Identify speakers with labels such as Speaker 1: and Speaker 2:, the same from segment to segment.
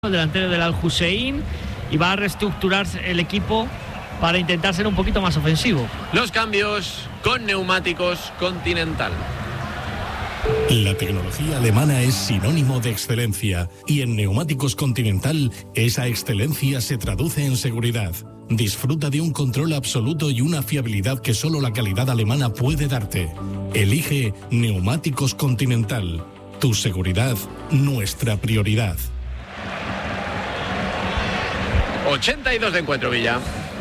Speaker 1: el delantero del Al-Hussein, y va a reestructurar el equipo para intentar ser un poquito más ofensivo.
Speaker 2: Los cambios con neumáticos Continental.
Speaker 3: La tecnología alemana es sinónimo de excelencia y en Neumáticos Continental esa excelencia se traduce en seguridad. Disfruta de un control absoluto y una fiabilidad que solo la calidad alemana puede darte. Elige Neumáticos Continental. Tu seguridad, nuestra prioridad.
Speaker 2: 82 de encuentro, Villa.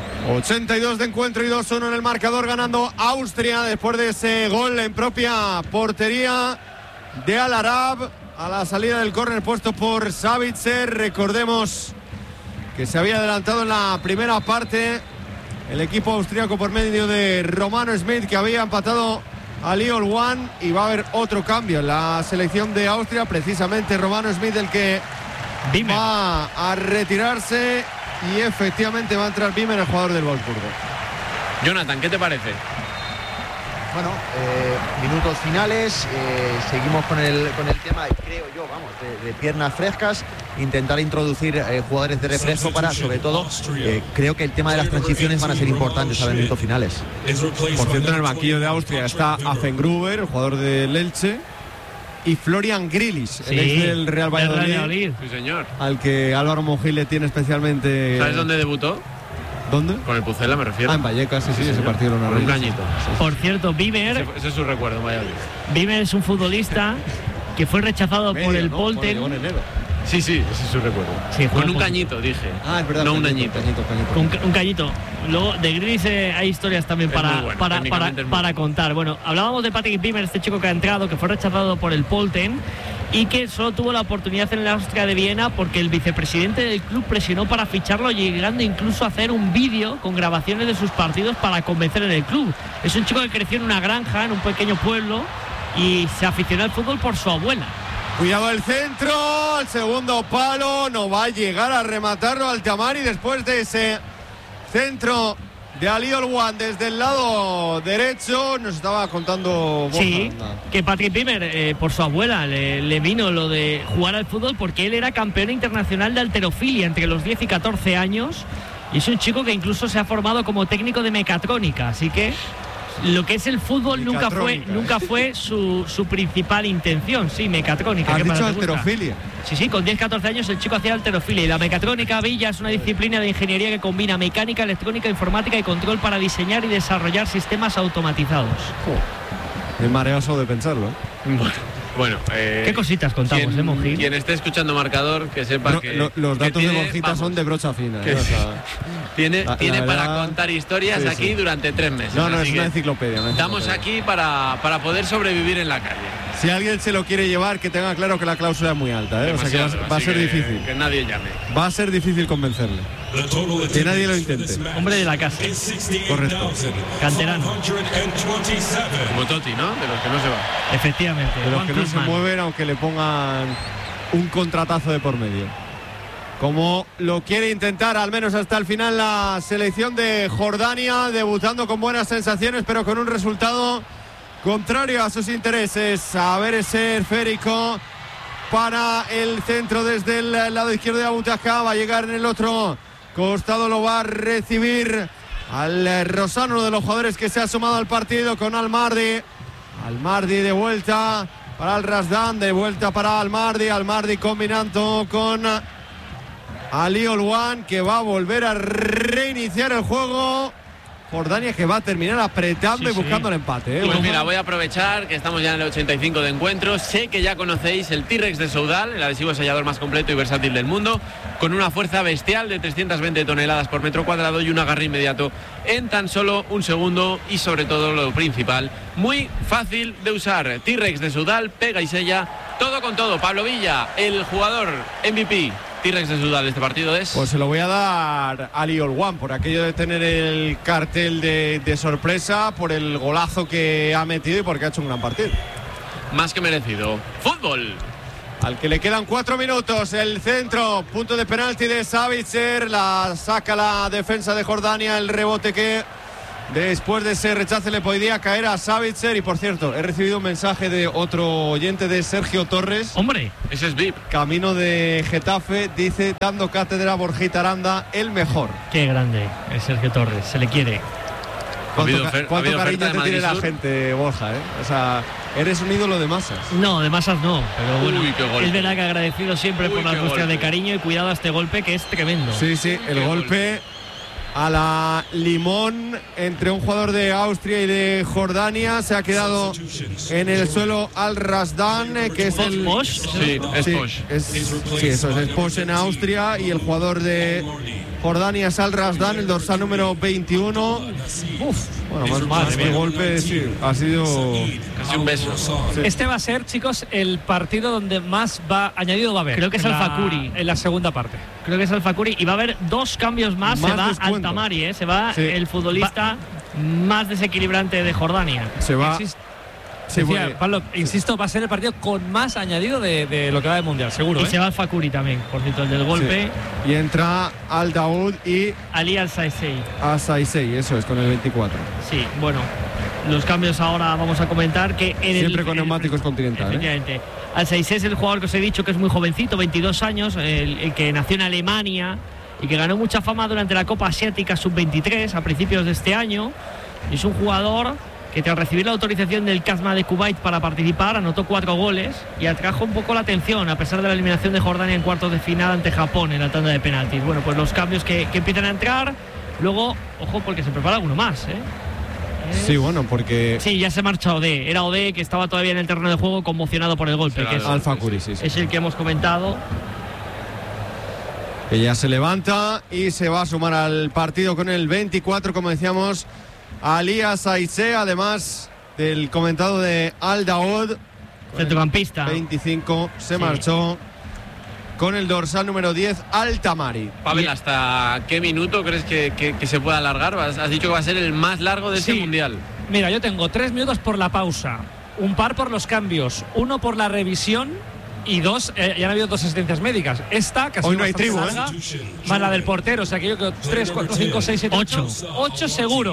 Speaker 4: 82 de encuentro y 2-1 en el marcador, ganando Austria después de ese gol en propia portería de Al-Arab a la salida del córner puesto por Savitzer. Recordemos que se había adelantado en la primera parte el equipo austríaco por medio de Romano Smith, que había empatado a Lyon One, y va a haber otro cambio en la selección de Austria, precisamente Romano Smith, el que va a retirarse. Y efectivamente va a entrar Wimmer, el jugador del Wolfsburgo.
Speaker 2: Jonathan, ¿qué te parece?
Speaker 5: Bueno, minutos finales, seguimos con el tema, creo yo, vamos, de piernas frescas, intentar introducir jugadores de refresco para, sobre todo, creo que el tema de las transiciones van a ser importantes a los minutos finales.
Speaker 4: Por cierto, en el banquillo de Austria está Affengruber, el jugador del Elche, y Florian Grillitsch, el ex del Real Valladolid.
Speaker 2: Sí, señor.
Speaker 4: Al que Álvaro Monjil le tiene especialmente...
Speaker 2: ¿Sabes dónde debutó?
Speaker 4: ¿Dónde?
Speaker 2: Con el Pucela, me refiero.
Speaker 4: En Vallecas, sí, ese partido lo narré.
Speaker 2: Un cañito.
Speaker 1: Por cierto, Wimmer...
Speaker 2: Ese es su recuerdo en Valladolid.
Speaker 1: Wimmer es un futbolista que fue rechazado por el Polten.
Speaker 2: Sí, ese es su recuerdo.
Speaker 1: Sí,
Speaker 2: con un cañito, dije.
Speaker 4: Ah, es verdad.
Speaker 2: No un añito.
Speaker 1: Un cañito. Luego, de Grillitsch hay historias también para contar. Bueno, hablábamos de Patrick Wimmer, este chico que ha entrado, que fue rechazado por el Polten y que solo tuvo la oportunidad en la Austria de Viena porque el vicepresidente del club presionó para ficharlo, llegando incluso a hacer un vídeo con grabaciones de sus partidos para convencer en el club. Es un chico que creció en una granja, en un pequeño pueblo, y se aficionó al fútbol por su abuela.
Speaker 4: Cuidado el centro, el segundo palo, no va a llegar a rematarlo Altamari después de ese centro de Ali Olwan desde el lado derecho. Nos estaba contando Borja.
Speaker 1: Sí, que Patrick Wimmer, por su abuela, le vino lo de jugar al fútbol porque él era campeón internacional de halterofilia entre los 10 y 14 años, y es un chico que incluso se ha formado como técnico de mecatrónica, así que lo que es el fútbol nunca fue su principal intención. Sí, mecatrónica.
Speaker 4: ¿Has dicho halterofilia?
Speaker 1: Sí, con 10-14 años el chico hacía halterofilia. Y la mecatrónica, Villa, es una disciplina de ingeniería que combina mecánica, electrónica, informática y control para diseñar y desarrollar sistemas automatizados.
Speaker 4: Me mareo solo de pensarlo.
Speaker 2: Bueno,
Speaker 1: ¿qué cositas contamos, Monjil?
Speaker 2: Quien esté escuchando marcador, que sepa que
Speaker 4: los datos
Speaker 2: tiene,
Speaker 4: de Borjita son de brocha fina.
Speaker 2: Tiene
Speaker 4: verdad,
Speaker 2: para contar historias aquí durante 3 meses.
Speaker 4: No, es una enciclopedia.
Speaker 2: Estamos aquí para poder sobrevivir en la calle.
Speaker 4: Si alguien se lo quiere llevar, que tenga claro que la cláusula es muy alta, ¿eh? O sea que va a ser difícil.
Speaker 2: Que nadie llame.
Speaker 4: Va a ser difícil convencerle. Que nadie lo intente.
Speaker 1: Hombre de la casa.
Speaker 4: Correcto.
Speaker 1: Canterano.
Speaker 2: Como Totti, ¿no? De los que no se va.
Speaker 1: Efectivamente.
Speaker 4: De los que no se mueven aunque le pongan un contratazo de por medio. Como lo quiere intentar al menos hasta el final la selección de Jordania, debutando con buenas sensaciones, pero con un resultado contrario a sus intereses. A ver ese esférico para el centro desde el lado izquierdo de Abutaka. Va a llegar en el otro costado, lo va a recibir al Rosano, uno de los jugadores que se ha sumado al partido, con Almardi. Almardi de vuelta para el Razdan, de vuelta para Almardi combinando con Ali Olwan, que va a volver a reiniciar el juego. Jordania, que va a terminar apretando y buscando el empate.
Speaker 2: Pues mira, voy a aprovechar que estamos ya en el 85 de encuentro. Sé que ya conocéis el T-Rex de Soudal, el adhesivo sellador más completo y versátil del mundo, con una fuerza bestial de 320 toneladas por metro cuadrado y un agarre inmediato en tan solo un segundo, y sobre todo lo principal, muy fácil de usar. T-Rex de Soudal, pega y sella, todo con todo. Pablo Villa, el jugador MVP T-Rex de Soudal de este partido es...
Speaker 4: Pues se lo voy a dar a Ali Olwan, por aquello de tener el cartel de sorpresa, por el golazo que ha metido y porque ha hecho un gran partido.
Speaker 2: Más que merecido. Fútbol.
Speaker 4: Al que le quedan 4 minutos, el centro, punto de penalti de Savitzer, la saca la defensa de Jordania, el rebote que Después de ese rechace le podía caer a Savitzer. Y por cierto, he recibido un mensaje de otro oyente, de Sergio Torres.
Speaker 1: Hombre,
Speaker 2: ese es VIP.
Speaker 4: Camino de Getafe, dice, dando cátedra a Borjita Aranda, el mejor.
Speaker 1: Qué grande es Sergio Torres, se le quiere.
Speaker 4: ¿Cuánto cariño te tiene la gente, Borja? O sea, eres un ídolo de masas.
Speaker 1: No, de masas no, pero bueno,
Speaker 2: qué
Speaker 1: es verdad que agradecido siempre por las muestras de cariño y cuidado a este golpe que es tremendo.
Speaker 4: Sí, el golpe a la limón entre un jugador de Austria y de Jordania. Se ha quedado en el suelo Al Razdan, que es el
Speaker 1: Posch.
Speaker 2: Sí, es Posch.
Speaker 4: Sí, eso es Posch en Austria, y el jugador de Jordania es Al Razdan, el dorsal número 21. Bueno, más que golpe, sí, ha sido
Speaker 2: casi un beso.
Speaker 4: Sí.
Speaker 6: Este va a ser, chicos, el partido donde más añadido va a haber.
Speaker 1: Creo que es Al-Fakuri
Speaker 6: en la segunda parte.
Speaker 1: Creo que es Al-Fakuri y va a haber 2 cambios más. Se va Al-Tamari, se va el futbolista más desequilibrante de Jordania.
Speaker 4: Se va.
Speaker 6: Sí, Pablo, insisto, va a ser el partido con más añadido de lo que va de Mundial, seguro.
Speaker 1: Y se va Al-Fakuri también, por cierto, el del golpe.
Speaker 4: Sí. Y entra Al-Daoud y
Speaker 1: Ali Al-Saisei.
Speaker 4: Al-Saisei, eso es, con el 24.
Speaker 1: Sí, bueno, los cambios ahora vamos a comentar que
Speaker 4: siempre con neumáticos Continental.
Speaker 1: Efectivamente. Al-Saisei es el jugador que os he dicho que es muy jovencito, 22 años, el que nació en Alemania y que ganó mucha fama durante la Copa Asiática Sub-23 a principios de este año. Y es un jugador que tras recibir la autorización del Kazma de Kuwait para participar, anotó 4 goles y atrajo un poco la atención a pesar de la eliminación de Jordania en cuartos de final ante Japón en la tanda de penaltis. Bueno, pues los cambios que empiezan a entrar. Luego, ojo, porque se prepara alguno más,
Speaker 4: Sí, bueno, porque...
Speaker 1: Sí, ya se marcha Odé. Era Odé que estaba todavía en el terreno de juego conmocionado por el golpe. Que es
Speaker 4: Al-Fakuri, sí.
Speaker 1: Es el que hemos comentado.
Speaker 4: Ella se levanta y se va a sumar al partido con el 24, como decíamos, Ali Al-Saisei, además del comentado de Al-Daoud,
Speaker 1: centrocampista
Speaker 4: 25, se marchó con el dorsal número 10, Al-Tamari.
Speaker 2: Pavel, ¿hasta qué minuto crees que se puede alargar? Has dicho que va a ser el más largo de este Mundial.
Speaker 6: Mira, yo tengo 3 minutos por la pausa, un par por los cambios, 1 por la revisión y 2, ya han habido 2 asistencias médicas. Esta, que
Speaker 4: hoy no hay tribu,
Speaker 6: larga, más la del portero, o sea que yo creo 3, 4, 5, 6, 7, 8. 8 seguro.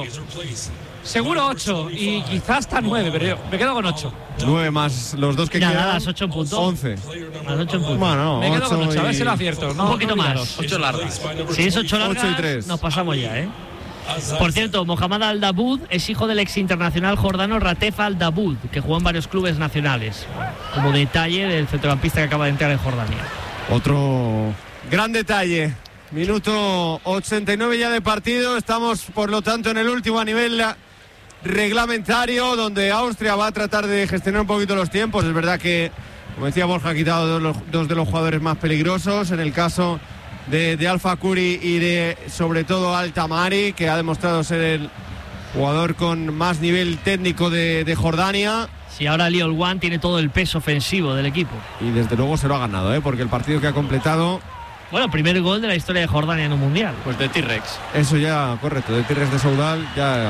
Speaker 6: Seguro 8 y quizás hasta 9, pero yo me quedo con 8.
Speaker 4: 9 más los 2 que quedan.
Speaker 1: Las 8 en punto.
Speaker 4: 11.
Speaker 1: Las 8 en punto.
Speaker 4: Bueno,
Speaker 6: me quedo con 8, a ver si lo acierto.
Speaker 1: Un poquito más.
Speaker 2: 8 largas.
Speaker 1: Si es 8 largas,
Speaker 4: 8 y 3.
Speaker 1: nos pasamos ya, Por cierto, Mohamed Al-Daoud es hijo del ex internacional jordano Ratef Al-Daoud, que jugó en varios clubes nacionales. Como detalle del centrocampista que acaba de entrar en Jordania.
Speaker 4: Otro gran detalle. Minuto 89 ya de partido. Estamos, por lo tanto, en el último a nivel reglamentario, donde Austria va a tratar de gestionar un poquito los tiempos. Es verdad que, como decía Borja, ha quitado dos de los jugadores más peligrosos. En el caso de Al-Fakuri y de, sobre todo, Al-Tamari, que ha demostrado ser el jugador con más nivel técnico de Jordania.
Speaker 1: Sí, ahora Liol Wan tiene todo el peso ofensivo del equipo.
Speaker 4: Y desde luego se lo ha ganado, porque el partido que ha completado...
Speaker 1: Bueno, primer gol de la historia de Jordania en un mundial.
Speaker 2: Pues de T-Rex.
Speaker 4: Eso ya, correcto, de T-Rex de Soudal ya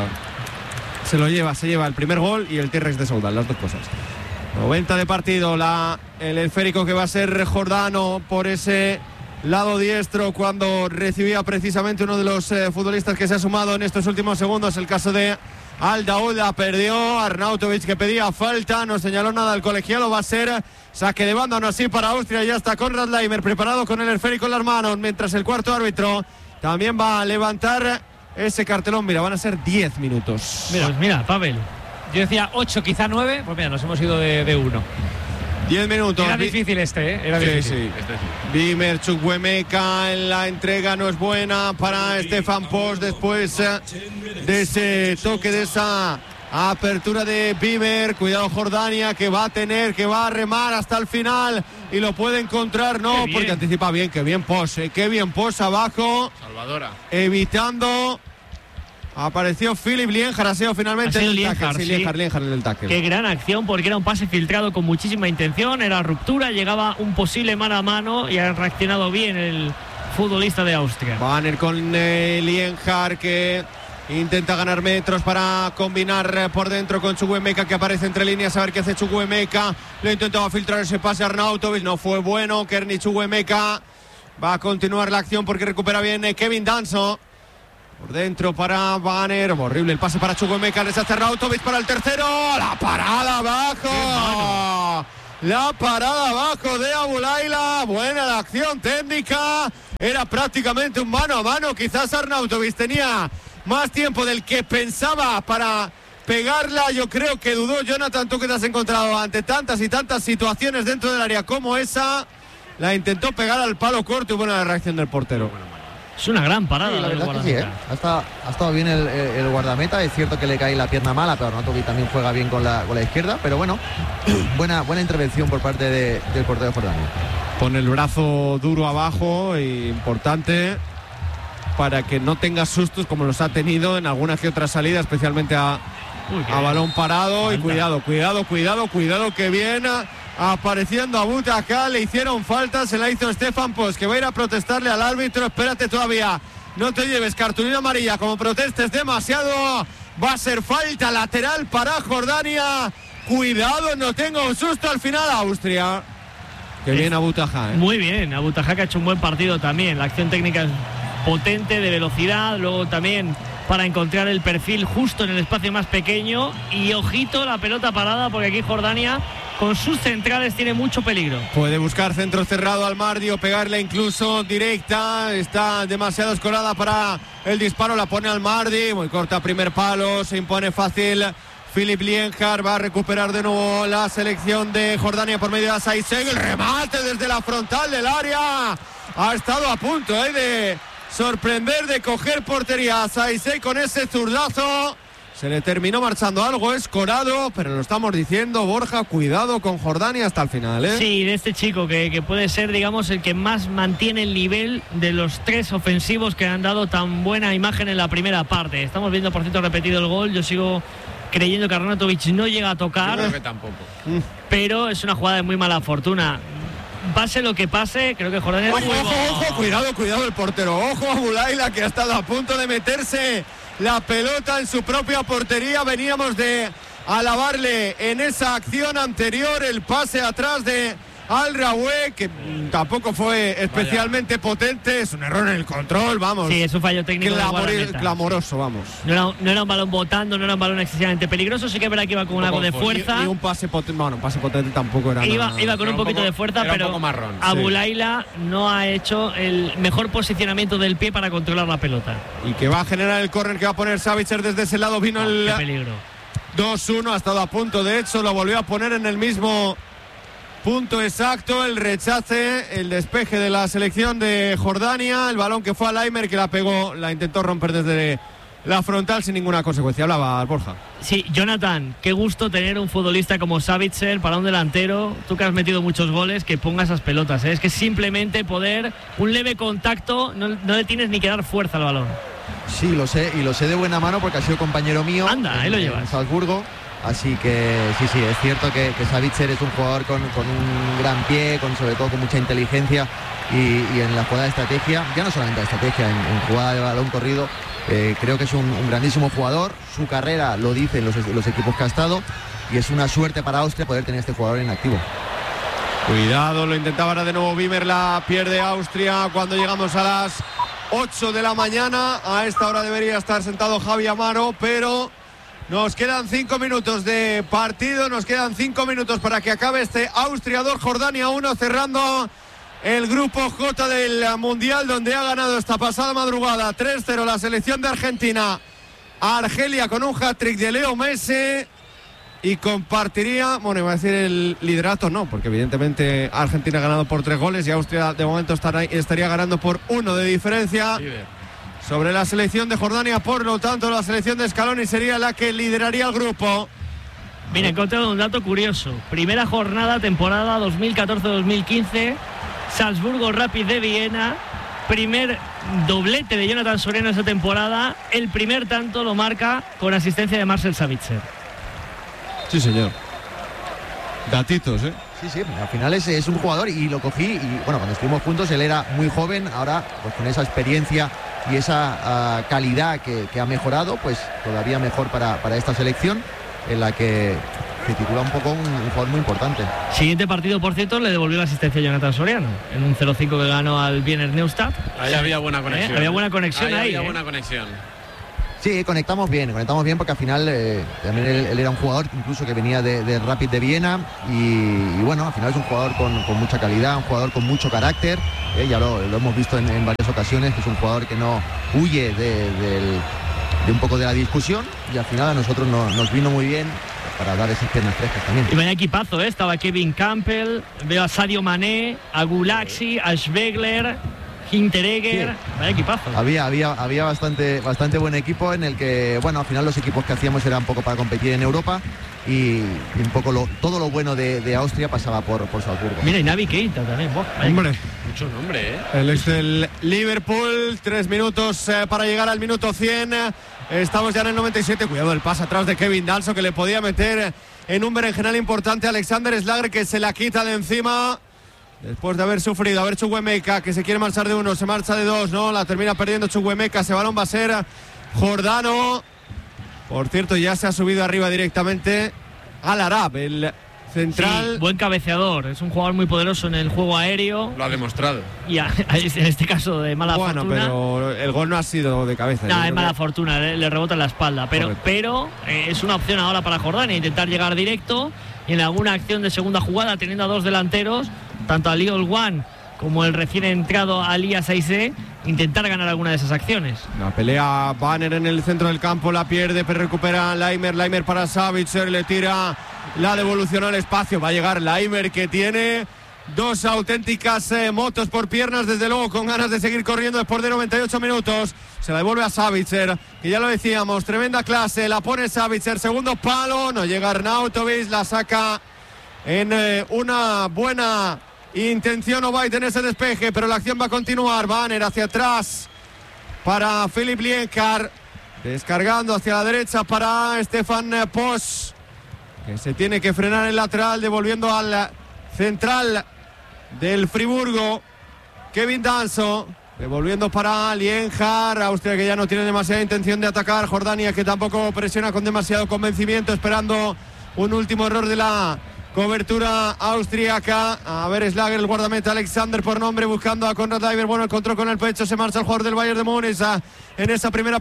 Speaker 4: se lleva el primer gol y el T-Rex de Soudal, las dos cosas. 90 de partido, el esférico que va a ser jordano por ese lado diestro cuando recibía precisamente uno de los futbolistas que se ha sumado en estos últimos segundos, el caso de Al-Daoud. La perdió Arnautovic, que pedía falta, no señaló nada el colegiado, va a ser saque de banda aún así para Austria. Ya está Konrad Laimer preparado con el esférico en las manos, mientras el cuarto árbitro también va a levantar ese cartelón. Mira, van a ser 10 minutos.
Speaker 1: Mira, Pavel,
Speaker 6: yo decía 8, quizá 9, pues mira, nos hemos ido de 1.
Speaker 4: 10 minutos.
Speaker 6: Era difícil era difícil.
Speaker 4: Sí. Bimer, Chukwuemeka en la entrega no es buena para Stefan Posch después de ese toque, de esa apertura de Bimer. Cuidado Jordania, que va a remar hasta el final y lo puede encontrar, no, porque anticipa bien, qué bien Posch abajo.
Speaker 2: Salvadora.
Speaker 4: Evitando. Apareció Philipp Lienhard, ha sido finalmente
Speaker 1: el
Speaker 4: tackle. Lienhard en el tackle.
Speaker 1: Qué gran acción, porque era un pase filtrado con muchísima intención, era ruptura, llegaba un posible mano a mano y ha reaccionado bien el futbolista de Austria.
Speaker 4: Banner con Lienhard, que intenta ganar metros para combinar por dentro con Chukwuemeka, que aparece entre líneas, a ver qué hace Chukwuemeka. Lo intentaba filtrar ese pase a Arnautovic, no fue bueno. Kerni Chukwuemeka va a continuar la acción porque recupera bien Kevin Danso. Por dentro para Banner, horrible el pase para Chukwuemeka, les hace Arnautovic para el tercero, la parada abajo. La parada abajo de Abulaila, buena la acción técnica, era prácticamente un mano a mano, quizás Arnautovic tenía más tiempo del que pensaba para pegarla, yo creo que dudó. Jonathan, tú que te has encontrado ante tantas y tantas situaciones dentro del área como esa, la intentó pegar al palo corto y buena la reacción del portero.
Speaker 1: Es una gran parada.
Speaker 5: Sí, la verdad que sí, ha estado bien el guardameta. Es cierto que le cae la pierna mala, pero Arnautovic también juega bien con la izquierda. Pero bueno, buena intervención por parte del portero Jordania.
Speaker 4: Pone el brazo duro abajo, e importante para que no tenga sustos como los ha tenido en alguna que otra salida, especialmente a balón parado. Y cuidado que viene apareciendo a Butaja, le hicieron falta, se la hizo Stefan Post, que va a ir a protestarle al árbitro. Espérate todavía, no te lleves cartulina amarilla, como protestes demasiado, va a ser falta lateral para Jordania. Cuidado, no tenga un susto al final Austria. Que bien a Butaja,
Speaker 1: Muy bien, a Butaja, que ha hecho un buen partido también. La acción técnica es potente, de velocidad, luego también para encontrar el perfil justo en el espacio más pequeño. Y ojito la pelota parada, porque aquí Jordania con sus centrales tiene mucho peligro.
Speaker 4: Puede buscar centro cerrado al Mardi o pegarle incluso directa. Está demasiado escorada para el disparo, la pone al Mardi, muy corta primer palo, se impone fácil Filip Lienhard. Va a recuperar de nuevo la selección de Jordania por medio de Saiseg. El remate desde la frontal del área, ha estado a punto de sorprender, de coger portería a Saiseg con ese zurdazo. Se le terminó marchando algo escorado, pero lo estamos diciendo, Borja, cuidado con Jordania hasta el final,
Speaker 1: Sí, de este chico que puede ser, digamos, el que más mantiene el nivel de los tres ofensivos que han dado tan buena imagen en la primera parte. Estamos viendo, por cierto, repetido el gol. Yo sigo creyendo que Arnautovic no llega a tocar.
Speaker 2: Yo creo que tampoco.
Speaker 1: Pero es una jugada de muy mala fortuna. Pase lo que pase, creo que Jordania...
Speaker 4: Ojo, cuidado el portero. Ojo a Bulaila, que ha estado a punto de meterse la pelota en su propia portería. Veníamos de alabarle en esa acción anterior el pase atrás de Al Raoué, que tampoco fue especialmente potente. Es un error en el control, vamos.
Speaker 1: Sí, es un fallo técnico
Speaker 4: clamoroso, vamos.
Speaker 1: No era un balón botando, no era un balón excesivamente peligroso. Sí que es verdad que iba con algo de fuerza.
Speaker 4: Y un pase potente, bueno, un pase potente tampoco era.
Speaker 1: Iba con un poquito de fuerza, pero Abulaila no ha hecho el mejor posicionamiento del pie para controlar la pelota.
Speaker 4: Y que va a generar el córner que va a poner Savitzer desde ese lado. Vino el
Speaker 1: qué peligro.
Speaker 4: 2-1, ha estado a punto, de hecho, lo volvió a poner en el mismo punto exacto. El rechace, el despeje de la selección de Jordania, el balón que fue a Laimer, que la pegó, la intentó romper desde la frontal sin ninguna consecuencia. Hablaba Borja.
Speaker 1: Sí, Jonathan, qué gusto tener un futbolista como Savitzer para un delantero, tú que has metido muchos goles, que ponga esas pelotas, Es que simplemente poder, un leve contacto, no le tienes ni que dar fuerza al balón.
Speaker 5: Sí, lo sé, y lo sé de buena mano porque ha sido compañero mío.
Speaker 1: Anda, ahí lo llevas.
Speaker 5: En Salzburgo. Así que sí, es cierto que Savitzer es un jugador con un gran pie, sobre todo con mucha inteligencia y en la jugada de estrategia, ya no solamente de estrategia, en jugada de balón corrido, creo que es un grandísimo jugador. Su carrera lo dicen los equipos que ha estado, y es una suerte para Austria poder tener este jugador en activo.
Speaker 4: Cuidado, lo intentaba ahora de nuevo Wimmer, la pierde Austria cuando llegamos a las 8 de la mañana. A esta hora debería estar sentado Javi Amaro, pero nos quedan 5 minutos de partido, nos quedan 5 minutos para que acabe este Austria 2, Jordania 1, cerrando el grupo J del Mundial, donde ha ganado esta pasada madrugada 3-0 la selección de Argentina a Argelia con un hat-trick de Leo Messi, y compartiría, bueno, iba a decir el liderato, no, porque evidentemente Argentina ha ganado por 3 goles y Austria de momento estaría ganando por 1 de diferencia sobre la selección de Jordania. Por lo tanto, la selección de Scaloni sería la que lideraría el grupo.
Speaker 1: Mira, he encontrado un dato curioso. Primera jornada, temporada 2014-2015, Salzburgo Rapid de Viena. Primer doblete de Jonathan Soriano esa temporada. El primer tanto lo marca con asistencia de Marcel Savitzer.
Speaker 4: Sí, señor. Datitos,
Speaker 5: Sí, al final es un jugador, y lo cogí, y bueno, cuando estuvimos juntos él era muy joven, ahora pues con esa experiencia y esa calidad que ha mejorado, pues todavía mejor para esta selección, en la que se titula un poco un jugador muy importante.
Speaker 1: Siguiente partido, por cierto, le devolvió la asistencia a Jonathan Soriano en un 0-5 que ganó al Wiener Neustadt.
Speaker 2: Ahí había buena conexión.
Speaker 1: Había buena conexión ahí.
Speaker 2: Había buena conexión.
Speaker 5: Sí, conectamos bien porque al final también él era un jugador incluso que venía de Rapid de Viena y bueno, al final es un jugador con mucha calidad, un jugador con mucho carácter, ya lo hemos visto en varias ocasiones, que es un jugador que no huye de un poco de la discusión y al final a nosotros nos vino muy bien para dar esas piernas frescas también.
Speaker 1: Y vaya equipazo, estaba Kevin Campbell, veo a Sadio Mané, a Gulaxi, a Schwegler, Hinteregger, sí. Vaya equipazo.
Speaker 5: Había bastante buen equipo en el que, bueno, al final los equipos que hacíamos eran un poco para competir en Europa y un poco todo lo bueno de Austria pasaba por Salzburgo.
Speaker 1: Mira, y Naby Keita también.
Speaker 4: Hombre,
Speaker 2: mucho nombre, ¿eh?
Speaker 4: El ex del Liverpool, 3 minutos para llegar al minuto 100. Estamos ya en el 97. Cuidado el pase atrás de Kevin Danso, que le podía meter en un berenjenal importante a Alexander Schlager, que se la quita de encima. Después de haber sufrido, a ver Chukwuemeka, que se quiere marchar de 1, se marcha de 2, ¿no? La termina perdiendo Chukwuemeka, ese balón va a ser Jordano. Por cierto, ya se ha subido arriba directamente al Arab, el central.
Speaker 1: Sí, buen cabeceador, es un jugador muy poderoso en el juego aéreo.
Speaker 2: Lo ha demostrado.
Speaker 1: Y en este caso de mala fortuna.
Speaker 4: Bueno, pero el gol no ha sido de cabeza.
Speaker 1: No, es mala fortuna, le rebota en la espalda. Pero es una opción ahora para Jordania, intentar llegar directo y en alguna acción de segunda jugada, teniendo a dos delanteros, tanto a Liol Wan como el recién entrado Alia Saisé, intentar ganar alguna de esas acciones.
Speaker 4: La pelea Banner en el centro del campo, la pierde, pero recupera Laimer para Savitzer, le tira la devolución al espacio, va a llegar Laimer, que tiene dos auténticas motos por piernas, desde luego con ganas de seguir corriendo después de 98 minutos. Se la devuelve a Savitzer, que ya lo decíamos, tremenda clase, la pone Savitzer, segundo palo, no llega Arnautovic, la saca en una buena intención Obaid en ese despeje, pero la acción va a continuar. Banner hacia atrás para Filip Lienkar, descargando hacia la derecha para Stefan Posch, que se tiene que frenar el lateral, devolviendo al central del Friburgo, Kevin Danso, devolviendo para Lienhard. Austria, que ya no tiene demasiada intención de atacar. Jordania, que tampoco presiona con demasiado convencimiento, esperando un último error de la cobertura austríaca. A ver, Schlager, el guardameta Alexander por nombre, buscando a Konrad Laimer. Bueno, el control con el pecho, se marcha el jugador del Bayern de Múnich en esa primera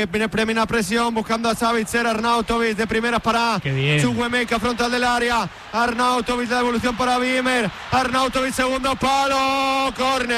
Speaker 4: presión, buscando a Savitzer. Arnautovic de primeras para Chukwuemeka, frontal del área. Arnautovic, la devolución para Wimmer. Arnautovic, segundo palo,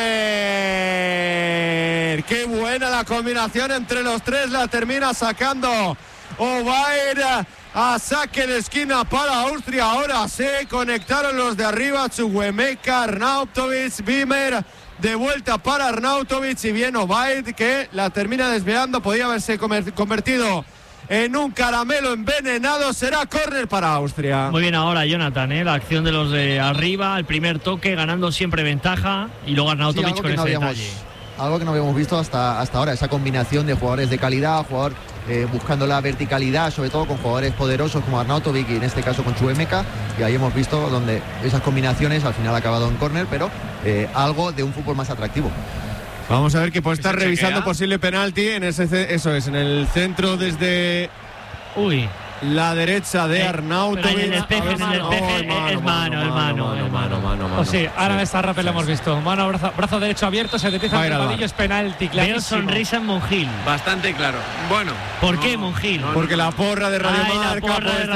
Speaker 4: córner. Qué buena la combinación entre los tres, la termina sacando Obaid a saque de esquina para Austria. Ahora se conectaron los de arriba, Chukwuemeka, Arnautovic, Wimmer, de vuelta para Arnautovic y bien Obaid, que la termina desviando. Podía haberse convertido en un caramelo envenenado. Será córner para Austria.
Speaker 1: Muy bien ahora Jonathan, la acción de los de arriba, el primer toque, ganando siempre ventaja, y luego Arnautovic con ese detalle.
Speaker 5: Algo que no habíamos visto hasta ahora, esa combinación de jugadores de calidad, jugador buscando la verticalidad, sobre todo con jugadores poderosos como Arnautovic y en este caso con Chukwuemeka, y ahí hemos visto donde esas combinaciones al final ha acabado en córner, pero algo de un fútbol más atractivo.
Speaker 4: Vamos a ver, que puede estar revisando posible penalti en en el centro desde la derecha de Arnautovic.
Speaker 1: En el despeje, es mano.
Speaker 6: O sí, ahora en esta rápida lo hemos visto. Mano, brazo derecho abierto, se depieza el rodillo, es penalti, clarísimo.
Speaker 1: Veo sonrisa en Monjil.
Speaker 2: Bastante claro. Bueno.
Speaker 1: ¿Por qué Monjil?
Speaker 4: Porque la porra de Radio Marca.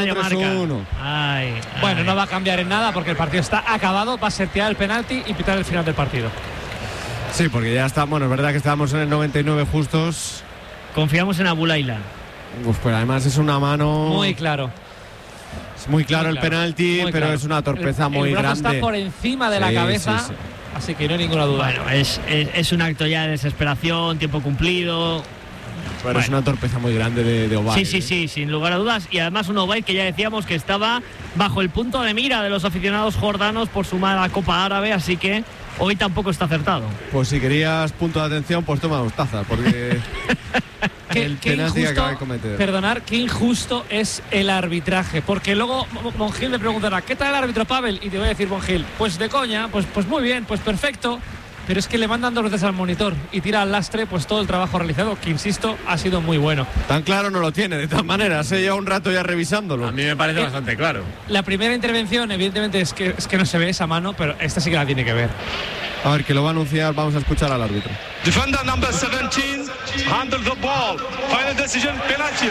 Speaker 6: Bueno, no va a cambiar en nada porque el partido está acabado. Va a ser tirar el penalti y pitar el final del partido.
Speaker 4: Sí, porque ya está. Bueno, es verdad que estábamos en el 99 justos.
Speaker 1: Confiamos en Abulaila.
Speaker 4: Pero además es una mano.
Speaker 6: Muy claro.
Speaker 4: Es muy claro el penalti, pero es una torpeza muy grande.
Speaker 6: El brazo está por encima de la cabeza, sí. Así que no hay ninguna duda.
Speaker 1: Bueno, es un acto ya de desesperación, tiempo cumplido.
Speaker 4: Pero es una torpeza muy grande de Obaid.
Speaker 1: Sí, sin lugar a dudas. Y además un Obaid que ya decíamos que estaba bajo el punto de mira de los aficionados jordanos por su mala Copa Árabe, así que hoy tampoco está acertado. Pues
Speaker 4: si querías punto de atención, pues toma dos tazas, porque el penalti que acaba de cometer.
Speaker 6: Perdonar, qué injusto es el arbitraje, porque luego Monjil me preguntará, ¿qué tal el árbitro, Pavel? Y te voy a decir, Monjil, pues de coña, pues muy bien, pues perfecto. pero es que le mandan 2 veces al monitor y tira al lastre pues todo el trabajo realizado, que insisto, ha sido muy bueno.
Speaker 4: Tan claro no lo tiene, de todas maneras, lleva un rato ya revisándolo.
Speaker 2: A mí me parece bastante claro.
Speaker 6: La primera intervención, evidentemente, es que no se ve esa mano, pero esta sí que la tiene que ver.
Speaker 4: A ver, que lo va a anunciar, vamos a escuchar al árbitro.
Speaker 7: Defender number 17, handle the ball. Final decision, penalty.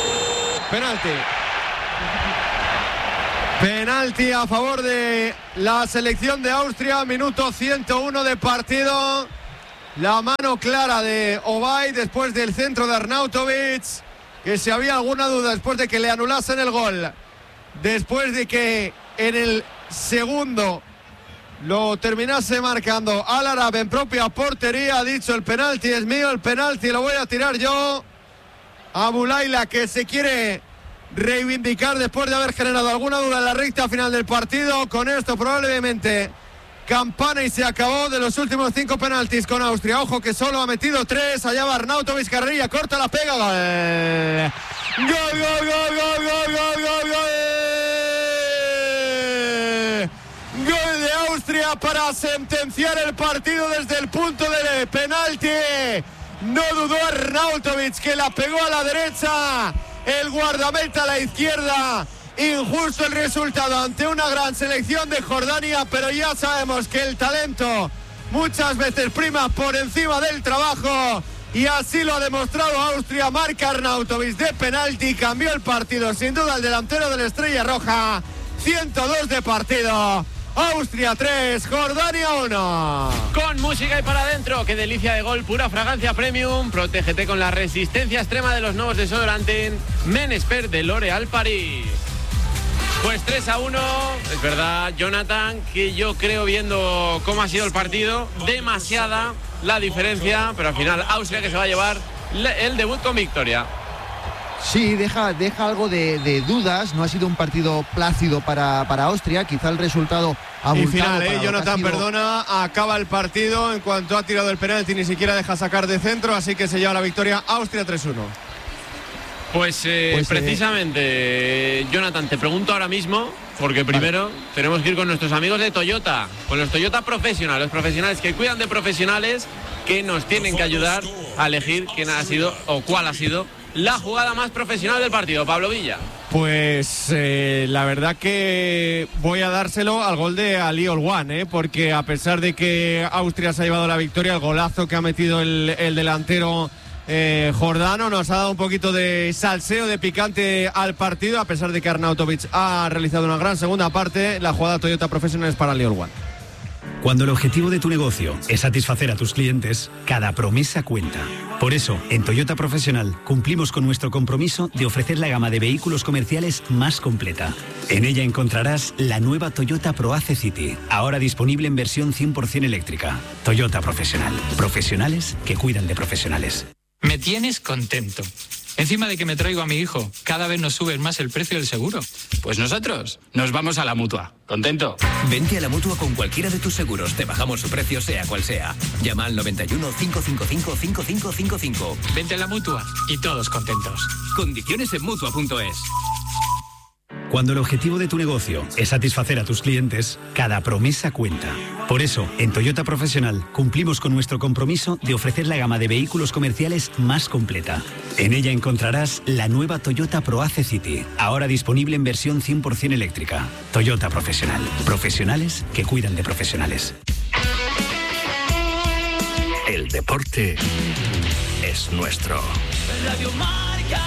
Speaker 4: Penalti a favor de la selección de Austria, minuto 101 de partido. La mano clara de Obaid después del centro de Arnautovic, que si había alguna duda después de que le anulasen el gol, después de que en el segundo lo terminase marcando Al-Arab en propia portería, ha dicho: el penalti es mío, el penalti lo voy a tirar yo. Abu Layla, que se quiere reivindicar después de haber generado alguna duda en la recta final del partido. Con esto probablemente campana y se acabó de los últimos 5 penaltis con Austria. Ojo que solo ha metido 3. Allá va Arnautovic, carrilla corta, la pega, gol. Gol, gol, gol, gol, gol, gol, gol, gol. Gol de Austria para sentenciar el partido desde el punto de penalti. No dudó Arnautovic, que la pegó a la derecha, el guardameta a la izquierda. Injusto el resultado ante una gran selección de Jordania, pero ya sabemos que el talento muchas veces prima por encima del trabajo, y así lo ha demostrado Austria. Marca Arnautovic de penalti, cambió el partido sin duda el delantero de la Estrella Roja. 102 de partido. Austria 3, Jordania 1.
Speaker 2: Con música y para adentro, qué delicia de gol, pura fragancia premium. Protégete con la resistencia extrema de los nuevos desodorantes Men Expert de L'Oréal Paris. Pues 3-1, es verdad, Jonathan, que yo creo, viendo cómo ha sido el partido, demasiada la diferencia, pero al final Austria que se va a llevar el debut con victoria.
Speaker 5: Sí, deja algo de dudas. No ha sido un partido plácido para Austria. Quizá el resultado abultado.
Speaker 4: Y final, Jonathan, perdona, acaba el partido en cuanto ha tirado el penalti, ni siquiera deja sacar de centro, así que se lleva la victoria Austria 3-1.
Speaker 2: Pues precisamente, Jonathan, te pregunto ahora mismo, porque primero tenemos que ir con nuestros amigos de Toyota, con los Toyota Professional, los profesionales que cuidan de profesionales, que nos tienen que ayudar a elegir quién ha sido o cuál ha sido la jugada más profesional del partido. Pablo Villa.
Speaker 4: Pues la verdad que voy a dárselo al gol de Ali Olwan, porque a pesar de que Austria se ha llevado la victoria, el golazo que ha metido el delantero jordano nos ha dado un poquito de salseo, de picante al partido. A pesar de que Arnautovic ha realizado una gran segunda parte, la jugada Toyota Professional es para Ali Olwan.
Speaker 8: Cuando el objetivo de tu negocio es satisfacer a tus clientes, cada promesa cuenta. Por eso, en Toyota Professional cumplimos con nuestro compromiso de ofrecer la gama de vehículos comerciales más completa. En ella encontrarás la nueva Toyota ProAce City, ahora disponible en versión 100% eléctrica. Toyota Professional. Profesionales que cuidan de profesionales.
Speaker 9: Me tienes contento. Encima de que me traigo a mi hijo, cada vez nos subes más el precio del seguro. Pues nosotros nos vamos a la Mutua. ¿Contento?
Speaker 10: Vente a la Mutua con cualquiera de tus seguros. Te bajamos su precio, sea cual sea. Llama al 91 555 5555.
Speaker 9: Vente a la Mutua y todos contentos.
Speaker 10: Condiciones en Mutua.es.
Speaker 8: Cuando el objetivo de tu negocio es satisfacer a tus clientes, cada promesa cuenta. Por eso, en Toyota Professional cumplimos con nuestro compromiso de ofrecer la gama de vehículos comerciales más completa. En ella encontrarás la nueva Toyota ProAce City, ahora disponible en versión 100% eléctrica. Toyota Professional. Profesionales que cuidan de profesionales.
Speaker 11: El deporte es nuestro.
Speaker 12: Radio Marca.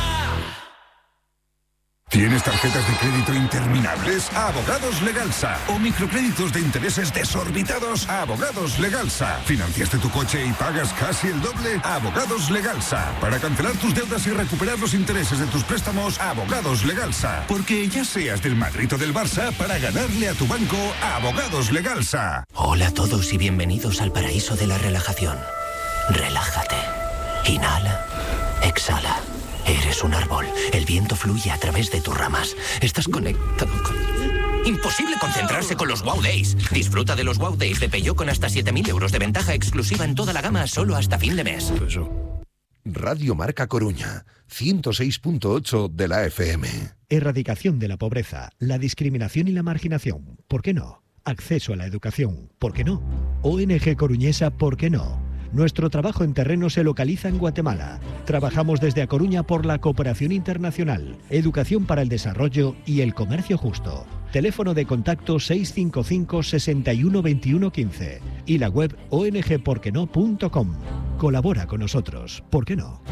Speaker 13: ¿Tienes tarjetas de crédito interminables? Abogados Legalsa. ¿O microcréditos de intereses desorbitados? Abogados Legalsa. ¿Financiaste tu coche y pagas casi el doble? Abogados Legalsa. Para cancelar tus deudas y recuperar los intereses de tus préstamos, Abogados Legalsa. Porque ya seas del Madrid o del Barça, para ganarle a tu banco, Abogados Legalsa.
Speaker 14: Hola a todos y bienvenidos al paraíso de la relajación. Relájate. Inhala. Exhala. Eres un árbol. El viento fluye a través de tus ramas. Estás conectado con... Imposible concentrarse con los Wow Days. Disfruta de los Wow Days de Peugeot con hasta 7.000 euros de ventaja exclusiva en toda la gama, solo hasta fin de mes.
Speaker 15: Radio Marca Coruña, 106.8 de la FM.
Speaker 16: Erradicación de la pobreza, la discriminación y la marginación. ¿Por qué no? Acceso a la educación, ¿por qué no? ONG Coruñesa, ¿por qué no? Nuestro trabajo en terreno se localiza en Guatemala. Trabajamos desde A Coruña por la cooperación internacional, educación para el desarrollo y el comercio justo. Teléfono de contacto 655 61 21 15 y la web ongporqueno.com. Colabora con nosotros, ¿por qué no?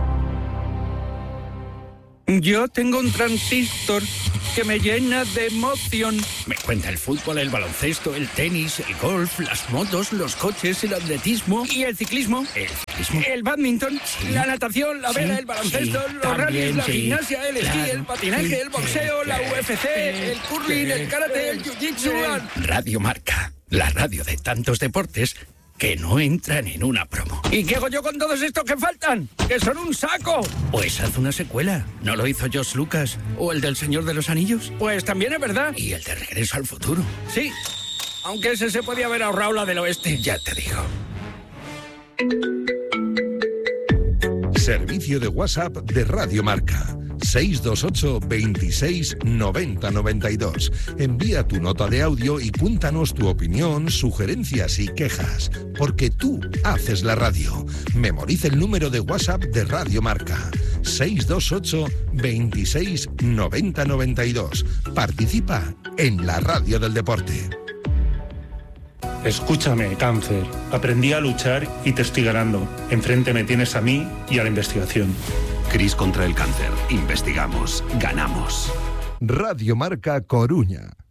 Speaker 17: Yo tengo un transistor que me llena de emoción. Me cuenta el fútbol, el baloncesto, el tenis, el golf, las motos, los coches, el atletismo y el ciclismo. El bádminton, la natación, la vela, el baloncesto, los rallies, la gimnasia, el esquí, el patinaje, el boxeo, la UFC, el curling, el karate, el jiu-jitsu. Radio Marca, la radio de tantos deportes que no entran en una promo. ¿Y qué hago yo con todos estos que faltan? ¡Que son un saco! Pues haz una secuela. ¿No lo hizo George Lucas? ¿O el del Señor de los Anillos? Pues también es verdad. ¿Y el de Regreso al Futuro? Sí, aunque ese se podía haber ahorrado la del oeste. Ya te digo.
Speaker 15: Servicio de WhatsApp de Radio Marca. 628 26 90 92. Envía tu nota de audio y cuéntanos tu opinión, sugerencias y quejas, porque tú haces la radio. Memoriza el número de WhatsApp de Radio Marca. 628 26 90 92. Participa en la radio del deporte.
Speaker 18: Escúchame, cáncer. Aprendí a luchar y te estoy ganando. Enfrente me tienes a mí y a la investigación.
Speaker 19: CRIS contra el cáncer. Investigamos. Ganamos.
Speaker 15: Radio Marca Coruña.